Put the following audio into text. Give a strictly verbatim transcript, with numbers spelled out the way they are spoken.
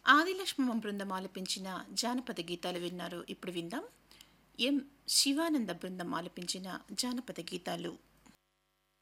ఆదిలక్ష్మమ్మ బృందం ఆలపించిన జానపద గీతాలు విన్నారు. ఇప్పుడు విందాం ఎం శివానంద బృందం ఆలపించిన జానపద గీతాలు.